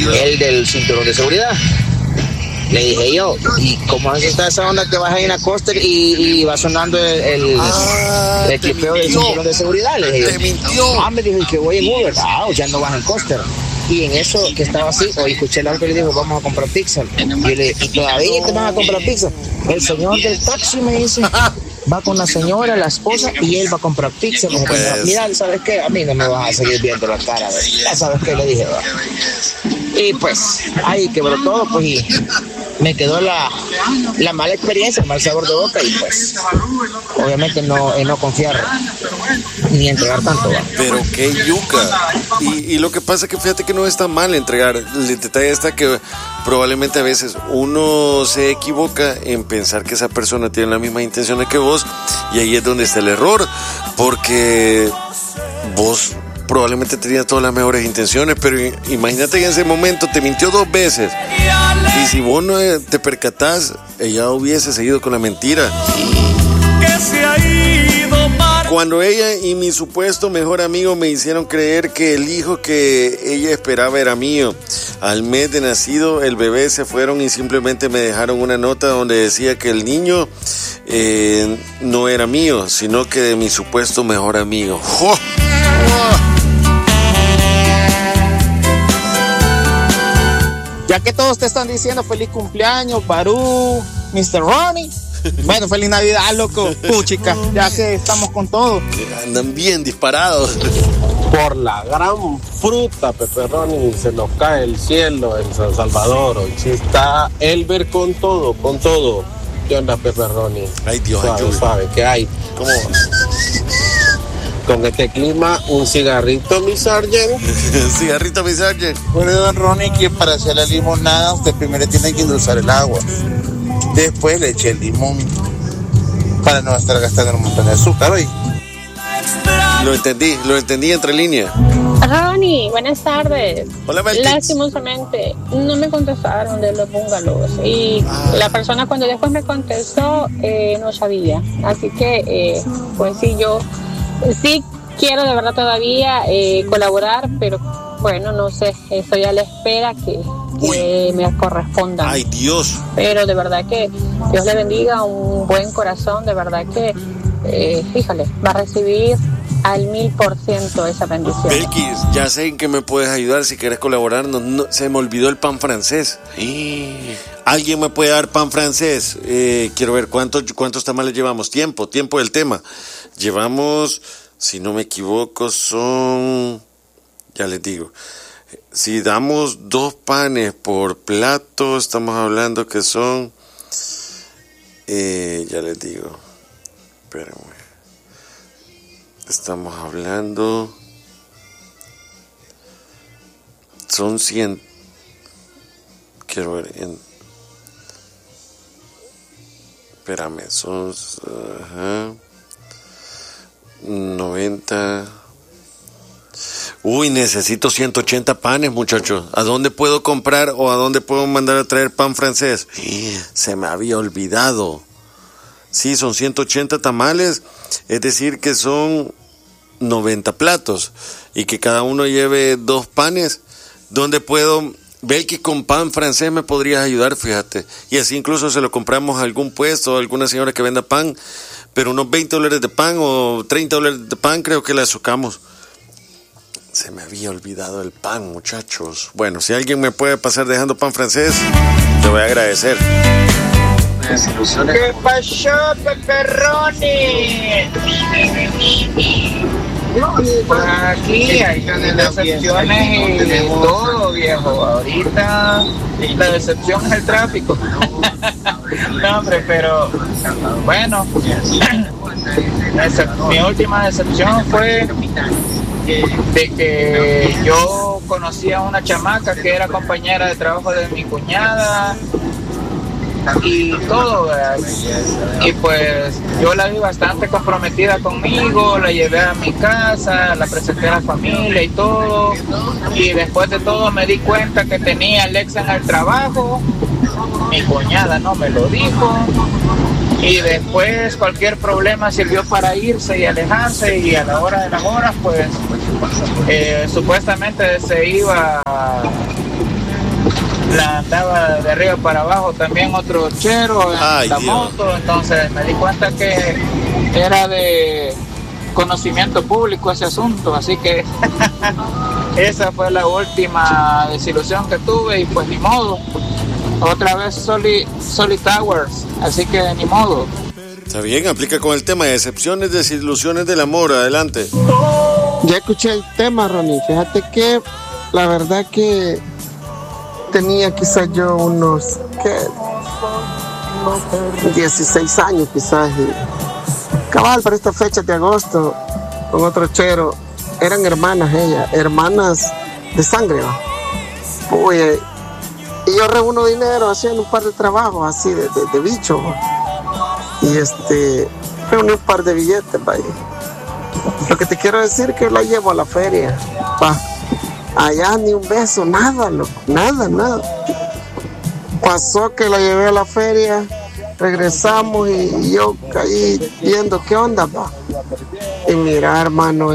el del cinturón de seguridad. Le dije yo, ¿y cómo es esta esa onda que vas ahí en la coaster y va sonando el clipeo del cinturón de seguridad? Le dije, te mintió. Me dijo, que voy en Uber. Ya no vas en coaster. Y en eso que estaba así, hoy escuché el auto y le dijo, vamos a comprar pizza. Y todavía te van a comprar pizza. El señor del taxi me dice, va con la señora, la esposa, y él va a comprar pizza. Me dijo, mira, ¿sabes qué? A mí no me vas a seguir viendo la cara. Ya sabes qué, le dije, va. Y pues, ahí quebró todo, pues, y me quedó la mala experiencia, el mal sabor de boca, y pues, obviamente no confiar ni entregar tanto, ¿va? Pero qué yuca. Y lo que pasa es que fíjate que no está mal entregar. El detalle está que probablemente a veces uno se equivoca en pensar que esa persona tiene las mismas intenciones que vos, y ahí es donde está el error, porque vos probablemente tenías todas las mejores intenciones, pero imagínate que en ese momento te mintió 2 veces, y si vos no te percatás, ella hubiese seguido con la mentira. Cuando ella y mi supuesto mejor amigo me hicieron creer que el hijo que ella esperaba era mío, al mes de nacido el bebé se fueron y simplemente me dejaron una nota donde decía que el niño no era mío, sino que de mi supuesto mejor amigo. ¡Oh! ¡Oh! Ya que todos te están diciendo feliz cumpleaños, Barú, Mr. Ronnie. Bueno, feliz Navidad, loco. Puchica, ya que estamos con todo. Andan bien disparados. Por la gran fruta, Pepe Ronnie, se nos cae el cielo en San Salvador. Hoy sí está Elber con todo, con todo. ¿Qué onda, Pepe Ronnie? Ay, Dios, suave, ¿qué hay? ¿Cómo? Con este clima, un cigarrito, mi sargent. Cigarrito, mi sargent. Bueno, don Ronnie, que para hacer la limonada usted primero tiene que endulzar el agua. Después le eché el limón para no estar gastando un montón de azúcar hoy. Lo entendí entre líneas. Ronnie, buenas tardes. Hola, Belkis. Lastimosamente, no me contestaron de los bungalows y la persona cuando después me contestó no sabía. Así que, pues sí, yo sí quiero de verdad todavía colaborar, pero bueno, no sé, estoy a la espera que me corresponda. Ay, Dios. Pero de verdad que Dios le bendiga, un buen corazón, de verdad que, fíjale, va a recibir al 1000% esa bendición. Belkis, ya sé en qué me puedes ayudar si quieres colaborar. No, se me olvidó el pan francés. ¿Alguien me puede dar pan francés? Quiero ver cuántos tamales llevamos. Tiempo del tema. Llevamos, si no me equivoco, son... Ya les digo. Si damos 2 panes por plato, estamos hablando que son... ya les digo. Espérenme. Estamos hablando... Son 100... Quiero ver... Espérame, son... 90... Uy, necesito 180 panes, muchachos. ¿A dónde puedo comprar o a dónde puedo mandar a traer pan francés? Se me había olvidado. Sí, son 180 tamales, es decir que son 90 platos y que cada uno lleve 2 panes. ¿Dónde puedo? Belkis, con pan francés me podrías ayudar, fíjate. Y así incluso se lo compramos a algún puesto, a alguna señora que venda pan, pero unos $20 de pan o $30 de pan creo que le azucamos. Se me había olvidado el pan, muchachos. Bueno, si alguien me puede pasar dejando pan francés, te voy a agradecer. ¿Qué pasó, Pepperoni? Pues aquí hay decepciones y todo, viejo. Ahorita la decepción es el tráfico. No, hombre, pero bueno, mi última decepción fue de que yo conocí a una chamaca que era compañera de trabajo de mi cuñada y todo, ¿verdad? Y pues yo la vi bastante comprometida conmigo, la llevé a mi casa, la presenté a la familia y todo, y después de todo me di cuenta que tenía el ex en el trabajo. Mi cuñada no me lo dijo, y después cualquier problema sirvió para irse y alejarse, y a la hora de las horas pues supuestamente se iba la andaba de arriba para abajo también otro chero en la moto, entonces me di cuenta que era de conocimiento público ese asunto, así que esa fue la última desilusión que tuve y pues ni modo, otra vez Solid Towers, así que ni modo. Está bien, aplica con el tema de decepciones, desilusiones del amor. Adelante. Ya escuché el tema, Ronnie. Fíjate que la verdad que tenía quizás yo unos 16 años quizás. Y cabal, para esta fecha de agosto, con otro chero, eran hermanas ellas, hermanas de sangre. Oye, y yo reúno dinero haciendo un par de trabajos así de bicho. Y reuní un par de billetes, vaya. Lo que te quiero decir es que la llevo a la feria. Allá ni un beso, nada, loco, nada. Pasó que la llevé a la feria, regresamos y yo caí viendo qué onda, pa. Y mira, hermano,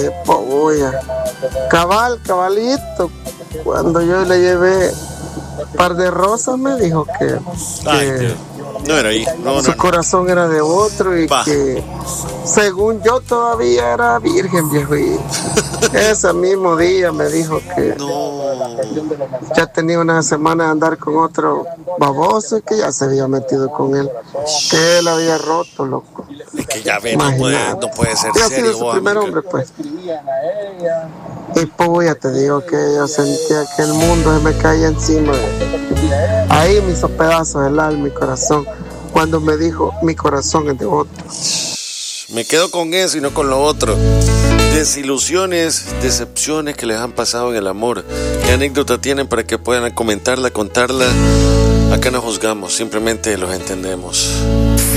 cabalito, cuando yo le llevé un par de rosas, me dijo que no era ahí. Su corazón era de otro y que según yo todavía era virgen, viejo. Y ese mismo día me dijo que ya tenía una semana de andar con otro baboso y que ya se había metido con él. Que él había roto, loco. Es que ya ve, no puede ser y ha serio. sido su primer hombre, pues. Y pues ya te digo que yo sentía que el mundo se me caía encima. Ahí me hizo pedazos el alma y corazón cuando me dijo mi corazón es de otro. Me quedo con eso y no con lo otro. Desilusiones, decepciones que les han pasado en el amor. ¿Qué anécdota tienen para que puedan comentarla, contarla? Acá no juzgamos, simplemente los entendemos.